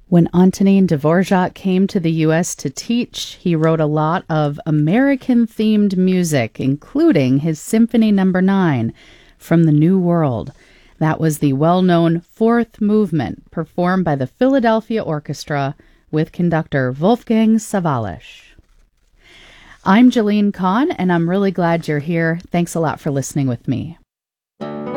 When Antonin Dvorak came to the U.S. to teach, he wrote a lot of American-themed music, including his Symphony No. 9 from the New World. That was the well-known Fourth Movement, performed by the Philadelphia Orchestra with conductor Wolfgang Sawallisch. I'm Jalene Kahn, and I'm really glad you're here. Thanks a lot for listening with me.